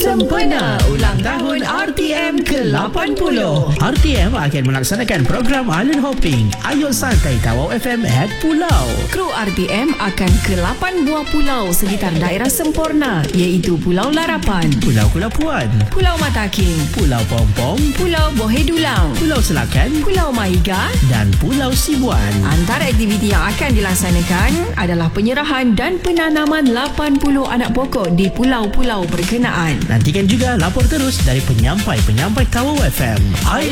Sempena ulang tahun RTM ke-80. RTM akan melaksanakan program Island Hopping. Ayo santai Tawau FM at Pulau. Kru RTM akan ke 8 buah pulau sekitar daerah sempurna, iaitu Pulau Larapan, Pulau Kulapuan, Pulau Mataking, Pulau Pompong, Pulau Bohedulang, Pulau Selakan Pulau Maiga dan Pulau Sibuan. Antara aktiviti yang akan dilaksanakan adalah penyerahan dan penanaman 80 anak pokok di pulau-pulau berkenaan. Nantikan juga lapor terus dari penyampai-penyampai Tawau FM.